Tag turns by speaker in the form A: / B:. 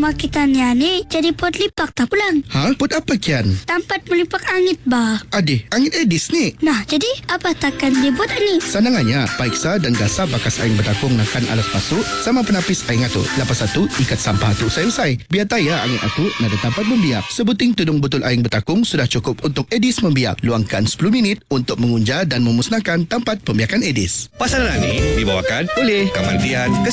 A: rumah kita ni jadi pot lipak tak pulang.
B: Ha? Pot apa kian?
A: Tempat melipak angit bah.
B: Adik, angit Edis ni.
A: Nah, jadi apa takkan dibuat ni?
B: Sanangannya, periksa dan gasa bakas aing bertakung nakan alas pasuk sama penapis aing atu. Lepas satu, ikat sampah atu usai-usai. Biar taya angit atu nada tempat membiak. Sebuting tudung botol aing bertakung sudah cukup untuk Edis membiak. Luangkan 10 minit untuk mengunja dan memusnahkan tempat pembiakan Edis.
C: Pasaran ni dibawakan oleh Kementerian